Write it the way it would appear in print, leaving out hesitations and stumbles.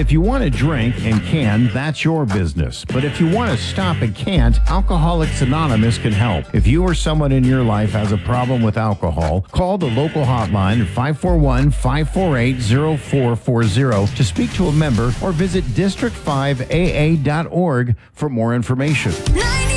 If you want to drink and can, that's your business. But if you want to stop and can't, Alcoholics Anonymous can help. If you or someone in your life has a problem with alcohol, call the local hotline at 541-548-0440 to speak to a member or visit district5aa.org for more information.